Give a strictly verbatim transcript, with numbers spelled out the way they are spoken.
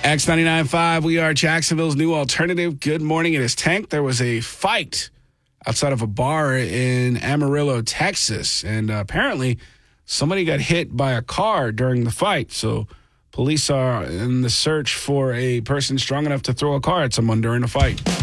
X ninety-nine point five, we are Jacksonville's new alternative. Good morning, it is Tank. There was a fight outside of a bar in Amarillo, Texas, and uh, apparently somebody got hit by a car during the fight. So police are in the search for a person strong enough to throw a car at someone during a fight.